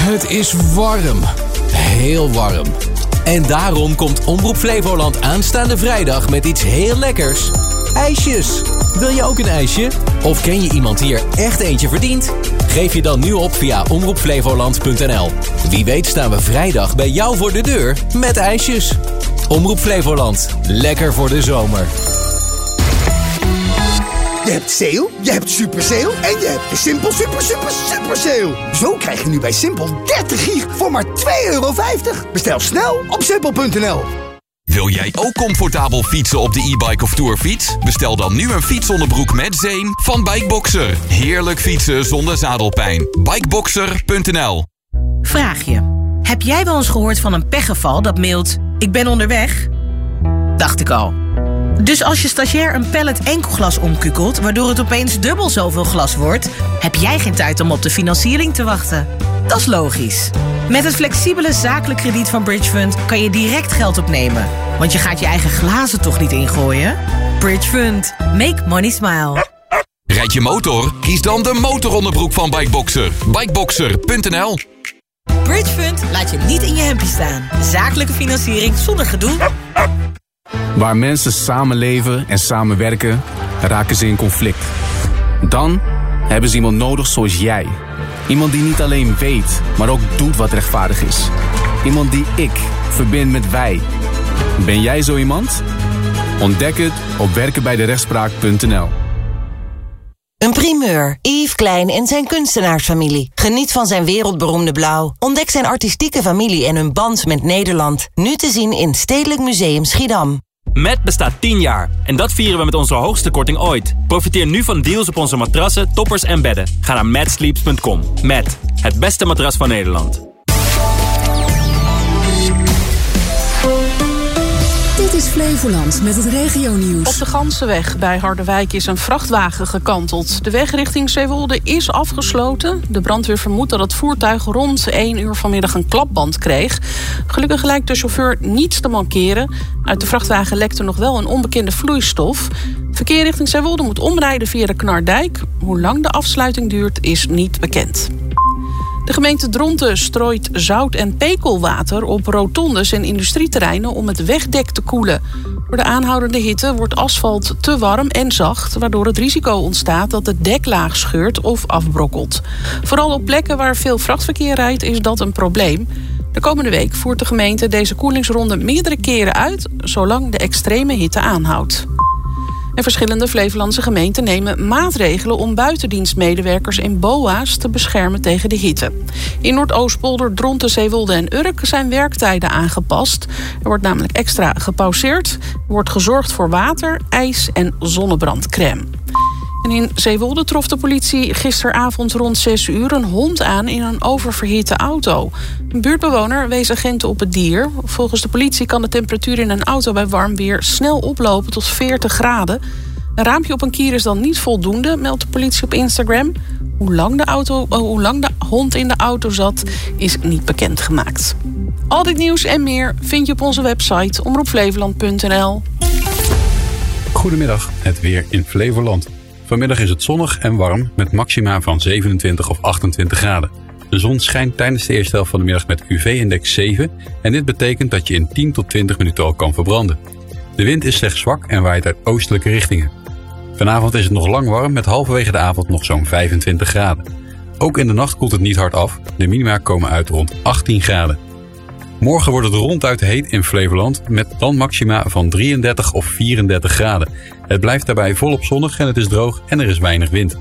Het is warm. Heel warm. En daarom komt Omroep Flevoland aanstaande vrijdag met iets heel lekkers. IJsjes. Wil je ook een ijsje? Of ken je iemand die er echt eentje verdient? Geef je dan nu op via omroepflevoland.nl. Wie weet staan we vrijdag bij jou voor de deur met ijsjes. Omroep Flevoland. Lekker voor de zomer. Je hebt sale, je hebt super sale en je hebt de Simpel super sale. Zo krijg je nu bij Simpel 30 gig voor maar €2,50. Bestel snel op simpel.nl. Wil jij ook comfortabel fietsen op de e-bike of tourfiets? Bestel dan nu een fietsonderbroek met zeem van Bikeboxer. Heerlijk fietsen zonder zadelpijn. Bikeboxer.nl. Vraag je. Heb jij wel eens gehoord van een pechgeval dat mailt: ik ben onderweg? Dacht ik al. Dus als je stagiair een pallet enkelglas omkukelt, waardoor het opeens dubbel zoveel glas wordt, heb jij geen tijd om op de financiering te wachten. Dat is logisch. Met het flexibele zakelijk krediet van Bridgefund kan je direct geld opnemen. Want je gaat je eigen glazen toch niet ingooien? Bridgefund. Make money smile. Rijd je motor? Kies dan de motoronderbroek van Bikeboxer. Bikeboxer.nl. Bridgefund laat je niet in je hempje staan. Zakelijke financiering zonder gedoe. Waar mensen samenleven en samenwerken, raken ze in conflict. Dan hebben ze iemand nodig zoals jij. Iemand die niet alleen weet, maar ook doet wat rechtvaardig is. Iemand die ik verbind met wij. Ben jij zo iemand? Ontdek het op werkenbijderechtspraak.nl. Een primeur. Yves Klein en zijn kunstenaarsfamilie. Geniet van zijn wereldberoemde blauw. Ontdek zijn artistieke familie en hun band met Nederland. Nu te zien in Stedelijk Museum Schiedam. Met bestaat 10 jaar en dat vieren we met onze hoogste korting ooit. Profiteer nu van deals op onze matrassen, toppers en bedden. Ga naar matsleeps.com. Met het beste matras van Nederland. Dit is Flevoland met het regionieuws. Op de Gansenweg bij Harderwijk is een vrachtwagen gekanteld. De weg richting Zeewolde is afgesloten. De brandweer vermoedt dat het voertuig rond 1 uur vanmiddag een klapband kreeg. Gelukkig lijkt de chauffeur niets te mankeren. Uit de vrachtwagen lekte nog wel een onbekende vloeistof. Verkeer richting Zeewolde moet omrijden via de Knardijk. Hoe lang de afsluiting duurt is niet bekend. De gemeente Dronten strooit zout- en pekelwater op rotondes en industrieterreinen om het wegdek te koelen. Door de aanhoudende hitte wordt asfalt te warm en zacht, waardoor het risico ontstaat dat het deklaag scheurt of afbrokkelt. Vooral op plekken waar veel vrachtverkeer rijdt is dat een probleem. De komende week voert de gemeente deze koelingsronde meerdere keren uit, zolang de extreme hitte aanhoudt. En verschillende Flevolandse gemeenten nemen maatregelen om buitendienstmedewerkers en BOA's te beschermen tegen de hitte. In Noordoostpolder, Dronten, Zeewolde en Urk zijn werktijden aangepast. Er wordt namelijk extra gepauzeerd. Er wordt gezorgd voor water, ijs en zonnebrandcrème. En in Zeewolde trof de politie gisteravond rond 6 uur een hond aan in een oververhitte auto. Een buurtbewoner wees agenten op het dier. Volgens de politie kan de temperatuur in een auto bij warm weer snel oplopen tot 40 graden. Een raampje op een kier is dan niet voldoende, meldt de politie op Instagram. Hoe lang de hond in de auto zat, is niet bekendgemaakt. Al dit nieuws en meer vind je op onze website omroepflevoland.nl. Goedemiddag, het weer in Flevoland. Vanmiddag is het zonnig en warm met maxima van 27 of 28 graden. De zon schijnt tijdens de eerste helft van de middag met UV-index 7 en dit betekent dat je in 10 tot 20 minuten al kan verbranden. De wind is slechts zwak en waait uit oostelijke richtingen. Vanavond is het nog lang warm met halverwege de avond nog zo'n 25 graden. Ook in de nacht koelt het niet hard af, de minima komen uit rond 18 graden. Morgen wordt het ronduit heet in Flevoland met dan maxima van 33 of 34 graden. Het blijft daarbij volop zonnig en het is droog en er is weinig wind.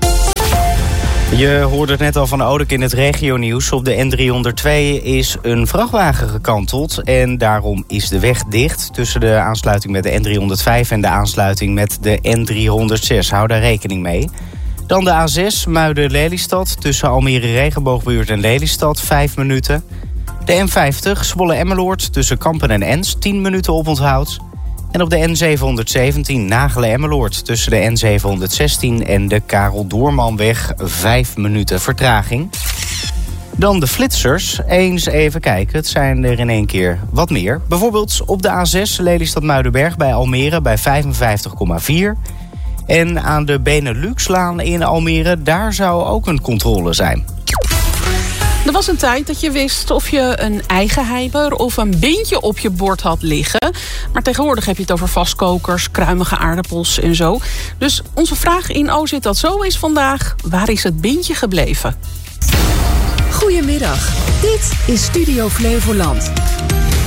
Je hoorde het net al van Odek in het regionieuws. Op de N302 is een vrachtwagen gekanteld en daarom is de weg dicht tussen de aansluiting met de N305 en de aansluiting met de N306. Hou daar rekening mee. Dan de A6 Muiden-Lelystad tussen Almere Regenboogbuurt en Lelystad 5 minuten. De N50 Zwolle-Emmeloord tussen Kampen en Ens 10 minuten oponthoud. En op de N717 Nagelen-Emmeloord tussen de N716 en de Karel Doormanweg 5 minuten vertraging. Dan de flitsers. Eens even kijken, het zijn er in één keer wat meer. Bijvoorbeeld op de A6 Lelystad-Muidenberg bij Almere bij 55,4. En aan de Benelux-laan in Almere, daar zou ook een controle zijn. Er was een tijd dat je wist of je een eigenheimer of een bintje op je bord had liggen. Maar tegenwoordig heb je het over vastkokers, kruimige aardappels en zo. Dus onze vraag in O Zit Dat Zo is vandaag: waar is het bintje gebleven? Goedemiddag, dit is Studio Flevoland.